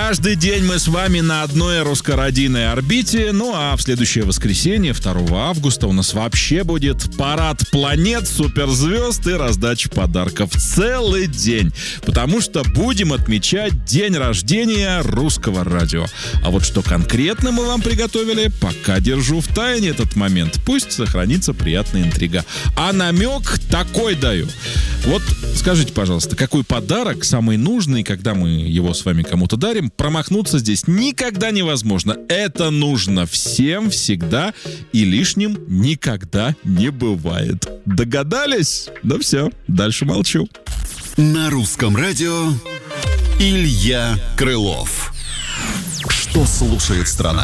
Каждый день мы с вами на одной русскорадийной орбите. Ну а в следующее воскресенье, 2 августа, у нас вообще будет парад планет, суперзвезд и раздача подарков целый день. Потому что будем отмечать день рождения русского радио. А вот что конкретно мы вам приготовили, пока держу в тайне этот момент. Пусть сохранится приятная интрига. А намек такой даю. Вот скажите, пожалуйста, какой подарок самый нужный, когда мы его с вами кому-то дарим? Промахнуться здесь никогда невозможно. Это нужно всем, всегда, и лишним никогда не бывает. Догадались? Ну все, дальше молчу. На русском радио Илья Крылов. Что слушает страна?